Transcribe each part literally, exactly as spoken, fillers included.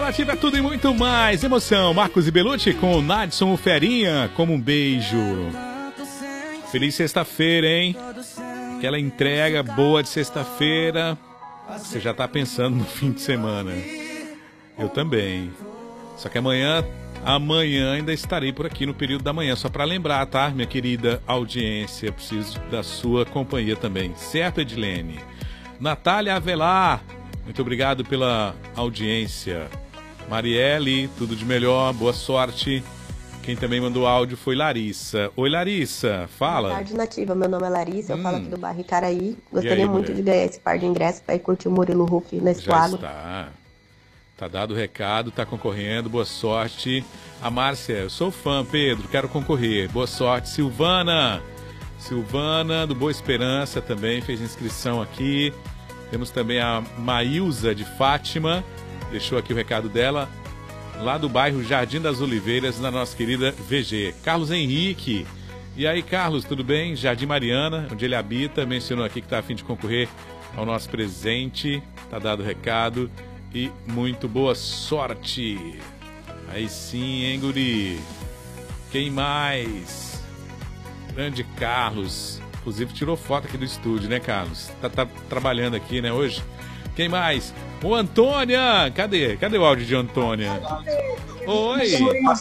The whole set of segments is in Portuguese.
Nativa é tudo e muito mais. Emoção. Marcos e Belucci com o Nadson, o Ferinha, como um beijo. Feliz sexta-feira, hein? Aquela entrega boa de sexta-feira. Você já tá pensando no fim de semana. Eu também. Só que amanhã, amanhã ainda estarei por aqui no período da manhã. Só para lembrar, tá, minha querida audiência? Preciso da sua companhia também. Certo, Edilene? Natália Avelar, muito obrigado pela audiência. Marielle, tudo de melhor, boa sorte. Quem também mandou áudio foi Larissa. Oi, Larissa, fala. Boa tarde, Nativa. Meu nome é Larissa, eu hum. falo aqui do bairro Icaraí. Gostaria aí, muito mulher? de ganhar esse par de ingressos para ir curtir o Murilo Huff na Já Esquadro. está. Tá dado o recado, tá concorrendo, boa sorte. A Márcia, eu sou fã, Pedro, quero concorrer. Boa sorte. Silvana, Silvana do Boa Esperança também fez inscrição aqui. Temos também a Maílza de Fátima, deixou aqui o recado dela, lá do bairro Jardim das Oliveiras, na nossa querida V G. Carlos Henrique, e aí, Carlos, tudo bem? Jardim Mariana, onde ele habita, mencionou aqui que está a fim de concorrer ao nosso presente, tá dado o recado, e muito boa sorte. Aí sim, hein, guri? Quem mais? Grande Carlos. Inclusive tirou foto aqui do estúdio, né, Carlos? Tá, tá trabalhando aqui, né, hoje? Quem mais? O Antônia! Cadê? Cadê o áudio de Antônia? Oi!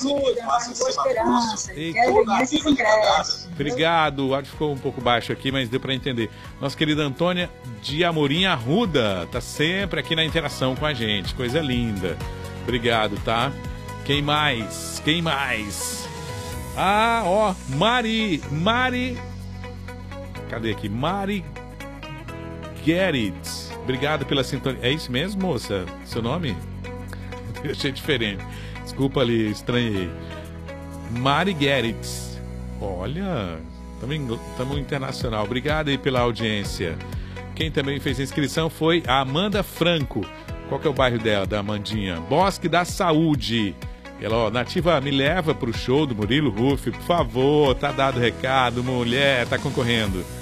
Obrigado, o áudio ficou um pouco baixo aqui, mas deu para entender. Nossa querida Antônia de Amorim Arruda, tá sempre aqui na interação com a gente, coisa linda. Obrigado, tá? Quem mais? Quem mais? Ah, ó, Mari, Mari... Cadê aqui? Mari Gerrit. Obrigado pela sintonia. É isso mesmo, moça? Seu nome? Eu achei diferente. Desculpa ali, estranhei. Mari Gerrit. Olha, estamos internacional. Obrigado aí pela audiência. Quem também fez a inscrição foi a Amanda Franco. Qual que é o bairro dela, da Amandinha? Bosque da Saúde. Ela, ó, Nativa, me leva pro show do Murilo Huff, por favor. Tá dado o recado, mulher, tá concorrendo.